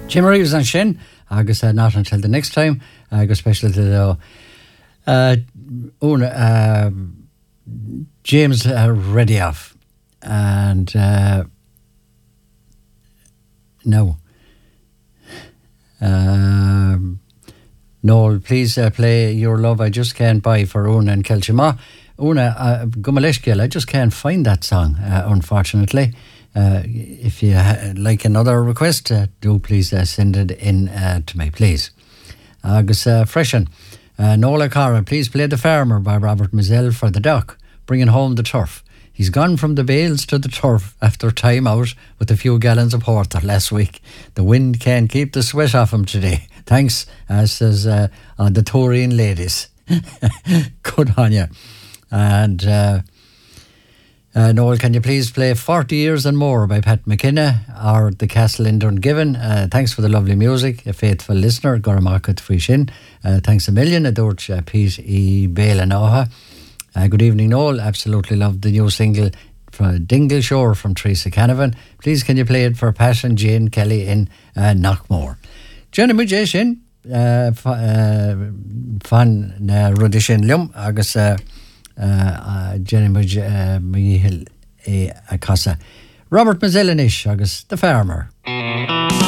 Jim Reeves and Shin, agus not until the next time, agus special to James Redioff. And no. Noel, please play Your Love I Just Can't Buy for Una and Kelchima. Una, Gumaleshkiel, I just can't find that song, unfortunately. If you like another request, do please send it in to me, please. Agus freshen. Nola Cara, please play The Farmer by Robert Mizell for the doc, bringing home the turf. He's gone from the bales to the turf after time out with a few gallons of porter last week. The wind can't keep the sweat off him today. Thanks, says the Taurian ladies. Good on you. And Noel, can you please play 40 Years and More by Pat McKenna or The Castle in Dungiven? Thanks for the lovely music, a faithful listener, Goramarket Frishin. Thanks a million, Adorch Pete E. Bale and Oha. Good evening, Noel. Absolutely loved the new single from Dingle Shore from Teresa Canavan. Please can you play it for Pat and Jane Kelly in Knockmore? Jenny Mujeshin, fan Rudishin Lum, agus Jenny Mujahil Akasa. Robert Mazzellanish, agus The Farmer.